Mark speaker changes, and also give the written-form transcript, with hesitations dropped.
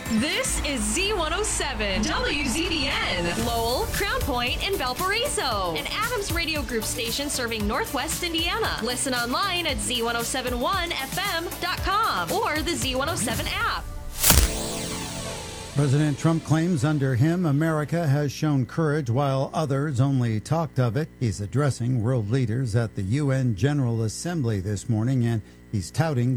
Speaker 1: This is Z107, WZBN, Lowell, Crown Point, and Valparaiso. An Adams Radio Group station serving Northwest Indiana. Listen online at Z1071FM.com or the Z107 app.
Speaker 2: President Trump claims under him, America has shown courage while others only talked of it. He's addressing world leaders at the UN General Assembly this morning, and he's touting